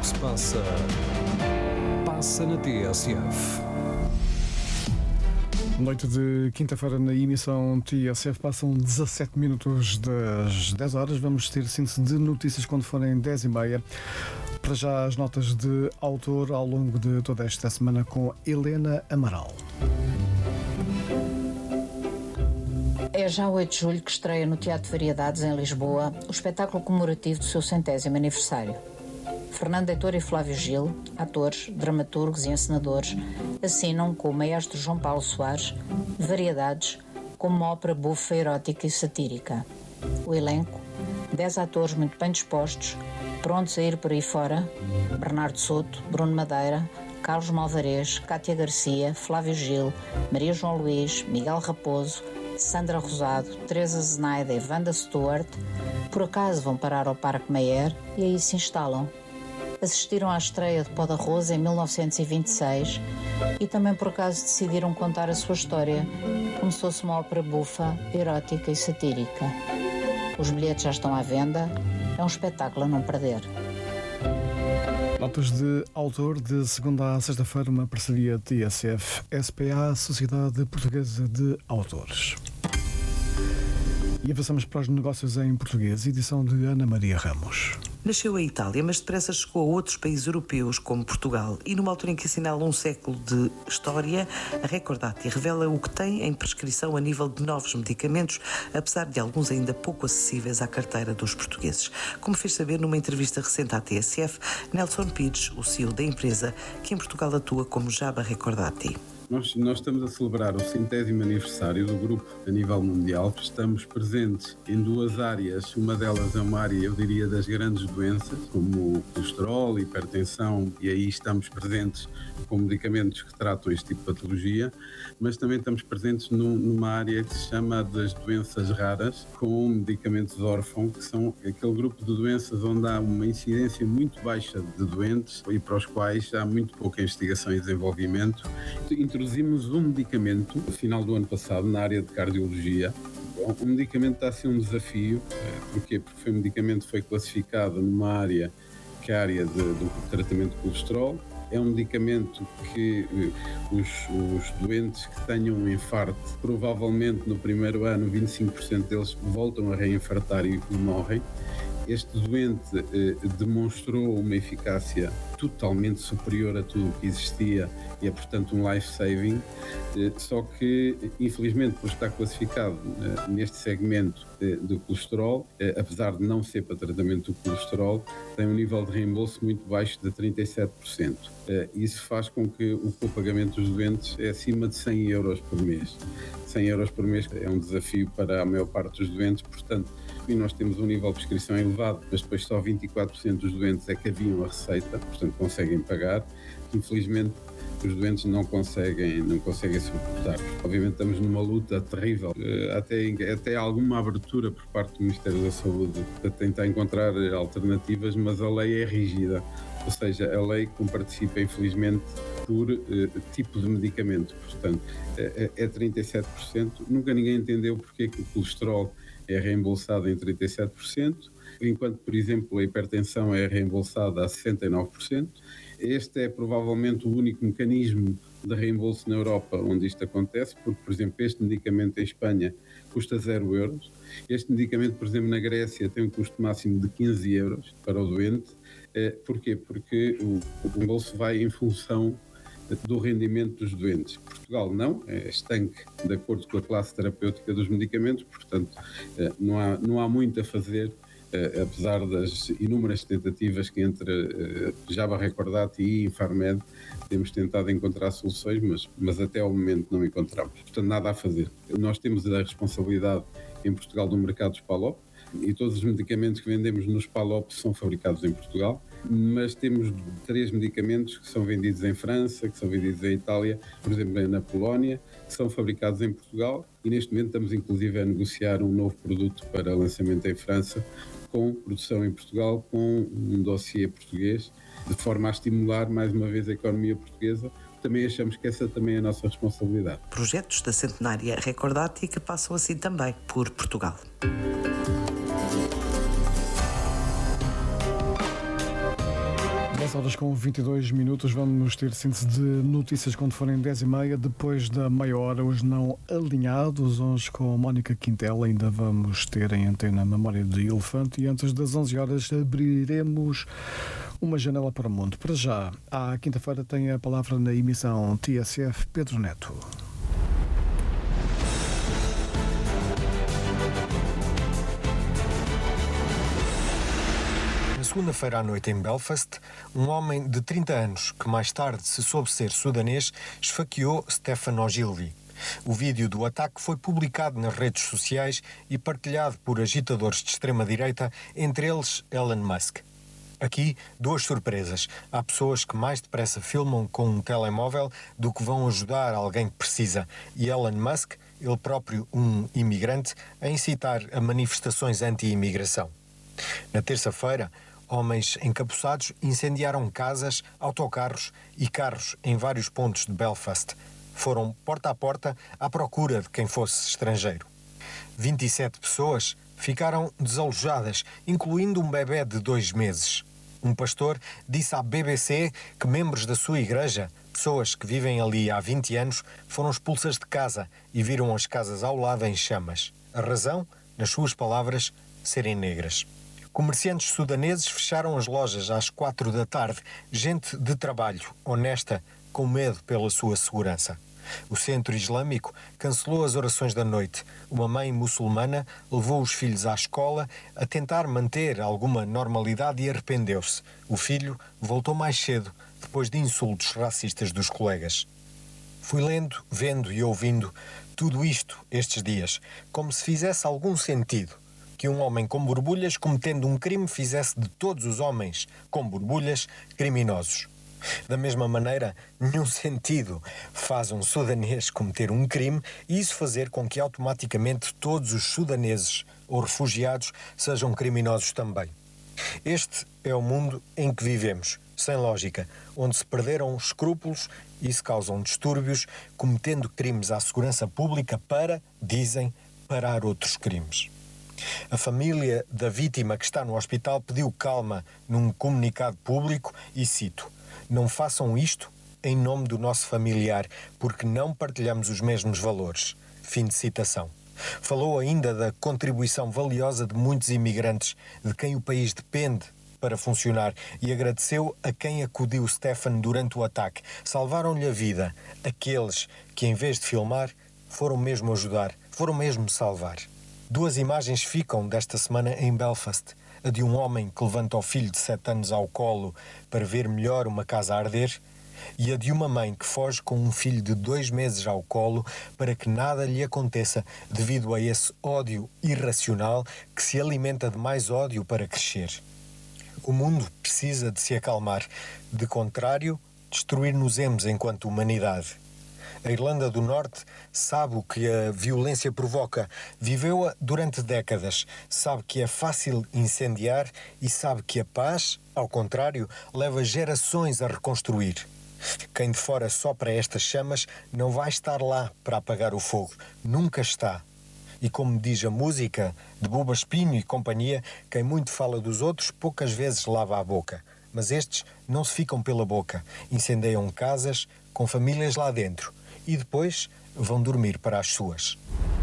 que se passa, passa na TSF. Noite de quinta-feira na emissão TSF, passam 17 minutos das 10 horas. Vamos ter síntese de notícias quando forem 10h30. Para já as notas de autor ao longo de toda esta semana com Helena Amaral. É já 8 de julho que estreia no Teatro de Variedades, em Lisboa, o espetáculo comemorativo do seu 100º aniversário. Fernando Heitor e Flávio Gil, atores, dramaturgos e encenadores, assinam com o maestro João Paulo Soares Variedades como uma ópera bufa, erótica e satírica. O elenco, 10 atores muito bem dispostos, prontos a ir por aí fora: Bernardo Soto, Bruno Madeira, Carlos Malvarez, Cátia Garcia, Flávio Gil, Maria João Luís, Miguel Raposo, Sandra Rosado, Teresa Zenaida e Wanda Stewart, por acaso vão parar ao Parque Mayer e aí se instalam. Assistiram à estreia de Pó da Rosa em 1926 e também por acaso decidiram contar a sua história como se fosse uma ópera bufa, erótica e satírica. Os bilhetes já estão à venda, é um espetáculo a não perder. Notas de autor de segunda a sexta-feira, uma parceria TSF-SPA, Sociedade Portuguesa de Autores. E avançamos para os negócios em português, edição de Ana Maria Ramos. Nasceu em Itália, mas depressa chegou a outros países europeus, como Portugal. E numa altura em que assinala um século de história, a Recordati revela o que tem em prescrição a nível de novos medicamentos, apesar de alguns ainda pouco acessíveis à carteira dos portugueses. Como fez saber numa entrevista recente à TSF, Nelson Pires, o CEO da empresa, que em Portugal atua como Jaba Recordati. Nós estamos a celebrar o 100º aniversário do grupo a nível mundial. Estamos presentes em duas áreas. Uma delas é uma área, eu diria, das grandes doenças, como o colesterol, hipertensão, e aí estamos presentes com medicamentos que tratam este tipo de patologia, mas também estamos presentes numa área que se chama das doenças raras, com medicamentos órfãos, que são aquele grupo de doenças onde há uma incidência muito baixa de doentes e para os quais há muito pouca investigação e desenvolvimento. Introduzimos um medicamento no final do ano passado na área de cardiologia. O medicamento está a ser um desafio. Porquê? Porque foi um medicamento que foi classificado numa área que é a área do tratamento de colesterol. É um medicamento que os doentes que tenham um infarto, provavelmente no primeiro ano 25% deles voltam a reinfartar e morrem. Este doente demonstrou uma eficácia totalmente superior a tudo o que existia e é, portanto, um life-saving, só que, infelizmente, por estar classificado neste segmento do colesterol, apesar de não ser para tratamento do colesterol, tem um nível de reembolso muito baixo de 37%. Isso faz com que o pagamento dos doentes é acima de 100 euros por mês. 100 euros por mês é um desafio para a maior parte dos doentes, portanto, e nós temos um nível de prescrição elevado, mas depois só 24% dos doentes é que haviam a receita, portanto conseguem pagar. Infelizmente os doentes não conseguem suportar. Obviamente estamos numa luta terrível, até alguma abertura por parte do Ministério da Saúde para tentar encontrar alternativas, mas a lei é rígida, ou seja, a lei participa infelizmente por tipo de medicamento, portanto é 37%. Nunca ninguém entendeu porque é que o colesterol é reembolsado em 37%, enquanto, por exemplo, a hipertensão é reembolsada a 69%. Este é provavelmente o único mecanismo de reembolso na Europa onde isto acontece, porque, por exemplo, este medicamento em Espanha custa 0 euros. Este medicamento, por exemplo, na Grécia tem um custo máximo de 15 euros para o doente. Porquê? Porque o reembolso vai em função do rendimento dos doentes. Portugal não, é estanque de acordo com a classe terapêutica dos medicamentos, portanto não há muito a fazer, apesar das inúmeras tentativas que entre Jaba Recordati e Infarmed temos tentado encontrar soluções, mas até ao momento não encontramos. Portanto, nada a fazer. Nós temos a responsabilidade em Portugal do mercado dos PALOP e todos os medicamentos que vendemos nos PALOP são fabricados em Portugal, mas temos 3 medicamentos que são vendidos em França, que são vendidos em Itália, por exemplo, na Polónia, que são fabricados em Portugal e neste momento estamos inclusive a negociar um novo produto para lançamento em França, com produção em Portugal, com um dossiê português, de forma a estimular mais uma vez a economia portuguesa. Também achamos que essa também é a nossa responsabilidade. Projetos da centenária Recordati que passam assim também por Portugal. 10h22, vamos ter síntese de notícias quando forem 10h30, depois da meia hora, os não alinhados, hoje com Mónica Quintela, ainda vamos ter em antena Memória de Elefante e antes das 11h abriremos uma janela para o mundo. Para já, à quinta-feira tem a palavra na emissão TSF Pedro Neto. Segunda-feira à noite em Belfast, um homem de 30 anos, que mais tarde se soube ser sudanês, esfaqueou Stefan Ogilvy. O vídeo do ataque foi publicado nas redes sociais e partilhado por agitadores de extrema-direita, entre eles Elon Musk. Aqui, duas surpresas. Há pessoas que mais depressa filmam com um telemóvel do que vão ajudar alguém que precisa. E Elon Musk, ele próprio um imigrante, a incitar a manifestações anti-imigração. Na terça-feira, homens encapuçados incendiaram casas, autocarros e carros em vários pontos de Belfast. Foram porta a porta à procura de quem fosse estrangeiro. 27 pessoas ficaram desalojadas, incluindo um bebê de 2 meses. Um pastor disse à BBC que membros da sua igreja, pessoas que vivem ali há 20 anos, foram expulsas de casa e viram as casas ao lado em chamas. A razão, nas suas palavras, serem negras. Comerciantes sudaneses fecharam as lojas às 4 da tarde, gente de trabalho, honesta, com medo pela sua segurança. O centro islâmico cancelou as orações da noite. Uma mãe muçulmana levou os filhos à escola a tentar manter alguma normalidade e arrependeu-se. O filho voltou mais cedo, depois de insultos racistas dos colegas. Fui lendo, vendo e ouvindo tudo isto estes dias, como se fizesse algum sentido. Que um homem com borbulhas cometendo um crime fizesse de todos os homens com borbulhas criminosos. Da mesma maneira, nenhum sentido faz um sudanês cometer um crime e isso fazer com que automaticamente todos os sudaneses ou refugiados sejam criminosos também. Este é o mundo em que vivemos, sem lógica, onde se perderam escrúpulos e se causam distúrbios, cometendo crimes à segurança pública para, dizem, parar outros crimes. A família da vítima que está no hospital pediu calma num comunicado público e cito: "Não façam isto em nome do nosso familiar, porque não partilhamos os mesmos valores." Fim de citação. Falou ainda da contribuição valiosa de muitos imigrantes, de quem o país depende para funcionar, e agradeceu a quem acudiu Stefan durante o ataque. Salvaram-lhe a vida. Aqueles que, em vez de filmar, foram mesmo ajudar, foram mesmo salvar. 2 imagens ficam desta semana em Belfast. A de um homem que levanta o filho de 7 anos ao colo para ver melhor uma casa a arder e a de uma mãe que foge com um filho de 2 meses ao colo para que nada lhe aconteça devido a esse ódio irracional que se alimenta de mais ódio para crescer. O mundo precisa de se acalmar. De contrário, destruir-nos-emos enquanto humanidade. A Irlanda do Norte sabe o que a violência provoca, viveu-a durante décadas, sabe que é fácil incendiar e sabe que a paz, ao contrário, leva gerações a reconstruir. Quem de fora sopra estas chamas não vai estar lá para apagar o fogo, nunca está. E como diz a música de Buba Espinho e companhia, quem muito fala dos outros poucas vezes lava a boca. Mas estes não se ficam pela boca, incendeiam casas com famílias lá dentro. E depois vão dormir para as suas.